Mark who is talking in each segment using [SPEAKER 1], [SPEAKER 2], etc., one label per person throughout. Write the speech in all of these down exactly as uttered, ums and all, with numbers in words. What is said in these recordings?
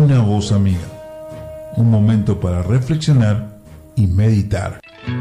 [SPEAKER 1] Una voz amiga. Un momento para reflexionar y meditar.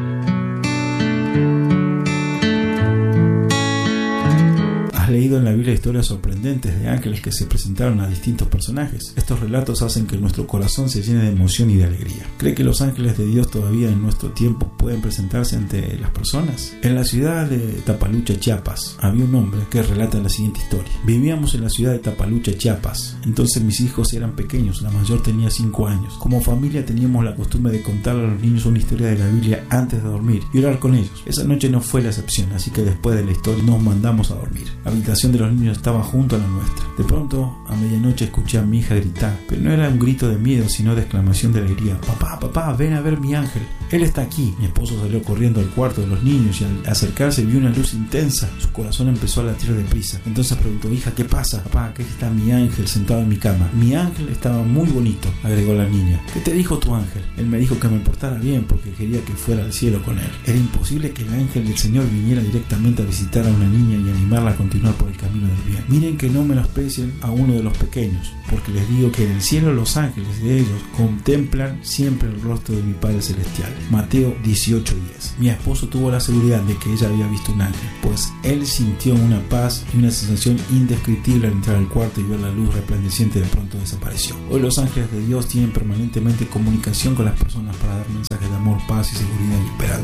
[SPEAKER 2] ¿Has leído en la Biblia historias sorprendentes de ángeles que se presentaron a distintos personajes? Estos relatos hacen que nuestro corazón se llene de emoción y de alegría. ¿Cree que los ángeles de Dios todavía en nuestro tiempo pueden presentarse ante las personas? En la ciudad de Tapalucha, Chiapas, había un hombre que relata la siguiente historia. Vivíamos en la ciudad de Tapalucha, Chiapas. Entonces mis hijos eran pequeños, la mayor tenía cinco años. Como familia teníamos la costumbre de contarle a los niños una historia de la Biblia antes de dormir y orar con ellos. Esa noche no fue la excepción, así que después de la historia nos mandamos a dormir. La habitación de los niños estaba junto a la nuestra. De pronto, a medianoche escuché a mi hija gritar, pero no era un grito de miedo, sino de exclamación de alegría. Papá, papá, ven a ver mi ángel. Él está aquí. Mi esposo salió corriendo al cuarto de los niños y al acercarse vio una luz intensa. Su corazón empezó a latir deprisa. Entonces preguntó, hija, ¿qué pasa? Papá, aquí está mi ángel sentado en mi cama. Mi ángel estaba muy bonito, agregó la niña. ¿Qué te dijo tu ángel? Él me dijo que me portara bien porque quería que fuera al cielo con él. Era imposible que el ángel del Señor viniera directamente a visitar a una niña y animarla a continuar por el camino del bien. Miren que no menosprecien a uno de los pequeños, porque les digo que en el cielo los ángeles de ellos contemplan siempre el rostro de mi Padre Celestial. Mateo dieciocho diez. Mi esposo tuvo la seguridad de que ella había visto un ángel, pues él sintió una paz y una sensación indescriptible al entrar al cuarto y ver la luz resplandeciente. De pronto desapareció. Hoy los ángeles de Dios tienen permanentemente comunicación con las personas para dar mensajes de amor, paz y seguridad y esperanza.